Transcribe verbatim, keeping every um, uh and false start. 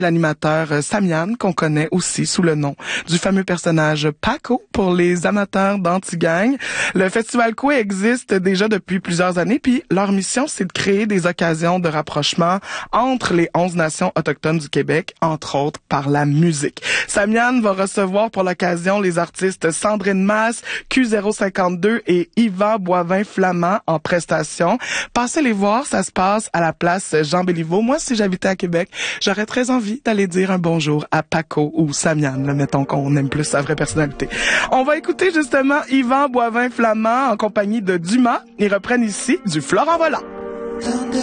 l'animateur euh, Samian, qu'on connaît aussi sous le nom du fameux personnage Paco pour les amateurs d'Antigang. Le Festival Coué existe déjà depuis plusieurs années, puis leur mission, c'est de créer des occasions de rapprochement entre les onze nations autochtones du Québec, entre autres par la musique. Samian va recevoir pour l'occasion les artistes Sandrine Masse, Q zéro cinquante-deux et Yvan Boivin-Flamand en prestation. Passez les voir, ça se passe à la place Jean-Béliveau. Moi, si j'habitais à Québec, j'aurais très envie d'aller dire un bonjour à Paco ou Samian, là, mettons qu'on aime plus sa vraie personnalité. On va écouter justement Yvan Boivin-Flamand en compagnie de Dumas. Ils reprennent ici du Florent Volant.